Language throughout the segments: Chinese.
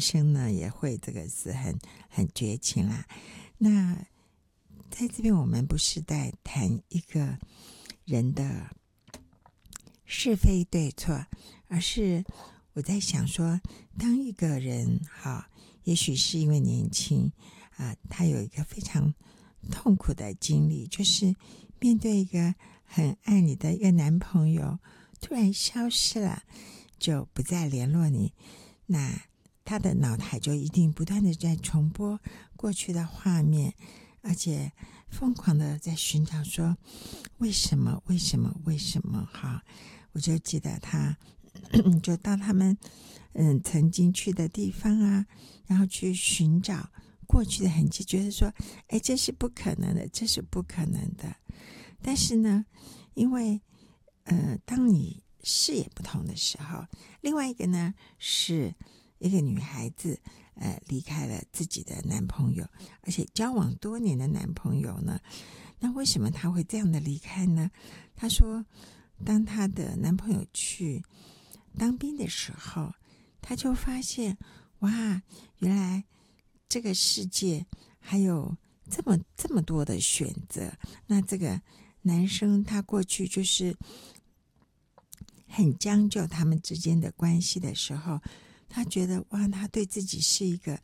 生呢也会这个是很绝情啦。那在这边我们不是在谈一个人的是非对错，而是我在想说，当一个人也许是因为年轻他有一个非常痛苦的经历，就是面对一个很爱你的一个男朋友突然消失了，就不再联络你，那他的脑海就一定不断的在重播过去的画面，而且疯狂的在寻找说为什么我就记得他就到他们曾经去的地方啊，然后去寻找过去的痕迹，觉得说这是不可能的，这是不可能的。但是呢，因为当你视野不同的时候，另外一个呢是一个女孩子离开了自己的男朋友，而且交往多年的男朋友呢，那为什么她会这样的离开呢？她说当她的男朋友去当兵的时候，她就发现哇，原来这个世界还有这么多的选择。那这个男生他过去就是很将就他们之间的关系的时候，他觉得哇，他对自己是一个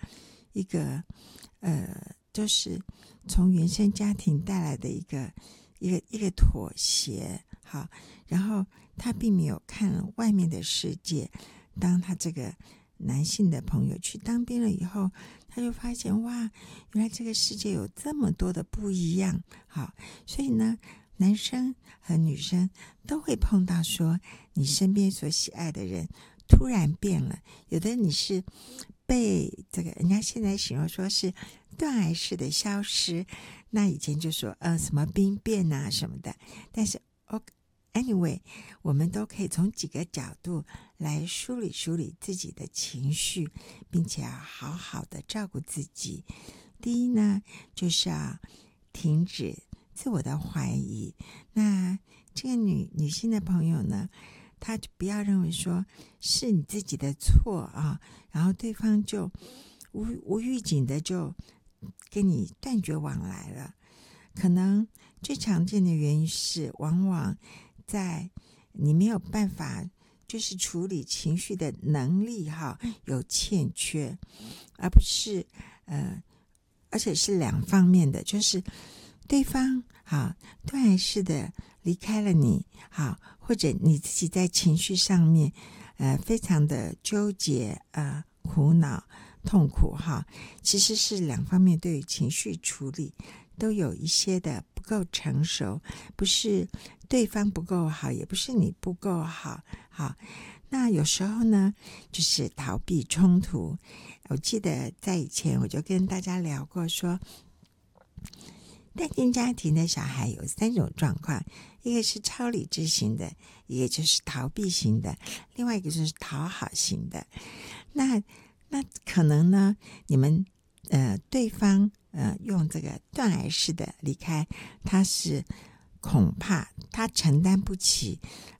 就是从原生家庭带来的一个妥协，好，然后他并没有看外面的世界。当他这个男性的朋友去当兵了以后，他就发现哇，原来这个世界有这么多的不一样。好，所以呢，男生和女生都会碰到说你身边所喜爱的人突然变了，有的你是被这个人家现在形容说是断崖式的消失，那以前就说什么兵变啊什么的，但是anyway， 我们都可以从几个角度来梳理自己的情绪，并且要好好的照顾自己。第一呢，就是要停止自我的怀疑。那这个女性的朋友呢，她就不要认为说是你自己的错啊，然后对方就无预警的就跟你断绝往来了。可能最常见的原因是往往在你没有办法就是处理情绪的能力有欠缺，而不是而且是两方面的，就是对方断崖式的离开了你，或者你自己在情绪上面非常的纠结苦恼痛苦其实是两方面对于情绪处理都有一些的不够成熟，不是对方不够好，也不是你不够好。那有时候呢，就是逃避冲突。我记得在以前我就跟大家聊过说，单亲家庭的小孩有3种状况，一个是超理智型的，一个就是逃避型的，另外一个就是讨好型的。那可能呢，你们对方用这个断崖式的离开，他是恐怕他承担不起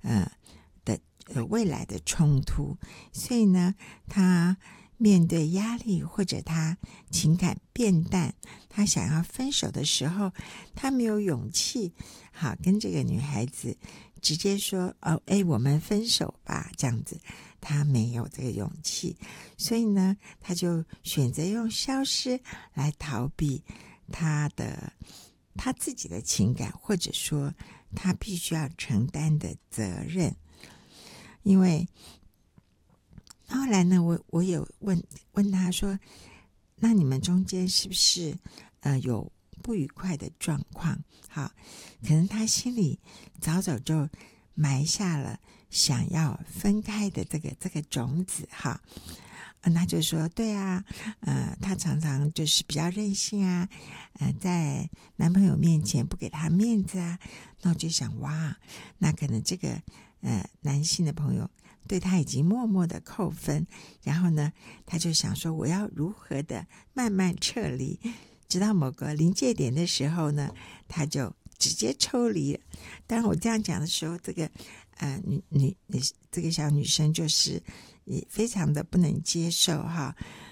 未来的冲突，所以呢，他面对压力或者他情感变淡，他想要分手的时候，他没有勇气跟这个女孩子直接说我们分手吧，这样子他没有这个勇气，所以呢，他就选择用消失来逃避他自己的情感，或者说他必须要承担的责任。因为后来呢，我有问他说，那你们中间是不是有不愉快的状况？可能他心里早就埋下了想要分开的这个种子他就说对啊，他常常就是比较任性啊，在男朋友面前不给他面子啊。那我就想哇，那可能这个男性的朋友对他已经默默的扣分，然后呢，他就想说我要如何的慢慢撤离，直到某个临界点的时候呢，他就直接抽离了。当然我这样讲的时候，这个这个小女生就是也非常的不能接受